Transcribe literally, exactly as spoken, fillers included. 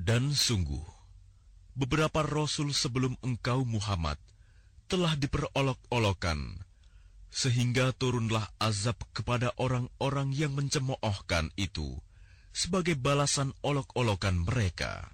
Dan sungguh, beberapa rasul sebelum engkau Muhammad telah diperolok-olokan, sehingga turunlah azab kepada orang-orang yang mencemoohkan itu sebagai balasan olok-olokan mereka.